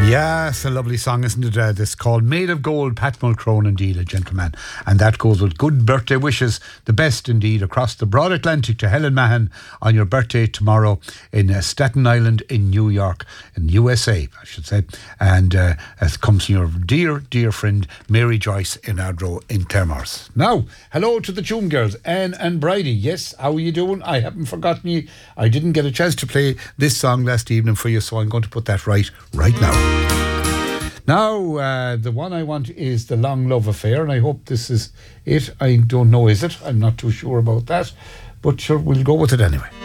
Yeah, it's a lovely song, isn't it? This called Made of Gold, Pat Mulcrone, indeed, a gentleman. And that goes with good birthday wishes, the best indeed, across the broad Atlantic to Helen Mahan on your birthday tomorrow in Staten Island in New York, in USA, I should say. And it comes from your dear, dear friend Mary Joyce in Ardro in Claremorris. Now, hello to the Tune Girls, Anne and Bridie. Yes, how are you doing? I haven't forgotten you. I didn't get a chance to play this song last evening for you, so I'm going to put that right now. Now, the one I want is The Long Love Affair, and I hope this is it. I don't know, is it? I'm not too sure about that, but sure, we'll go with it anyway.